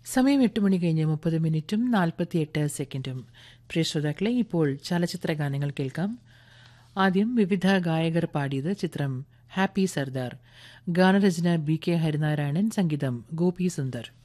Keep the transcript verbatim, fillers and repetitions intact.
സമയം എട്ട് മണി കഴിഞ്ഞ് മുപ്പത് മിനിറ്റും നാൽപ്പത്തിയെട്ട് സെക്കൻഡും. പ്രിയ ശ്രോതാക്കളെ, ഇപ്പോൾ ചലച്ചിത്ര ഗാനങ്ങൾ കേൾക്കാം. ആദ്യം വിവിധ ഗായകർ പാടിയത്. ചിത്രം ഹാപ്പി സർദാർ. ഗാനരചന ബി കെ ഹരിനാരായണൻ, സംഗീതം ഗോപി സുന്ദർ.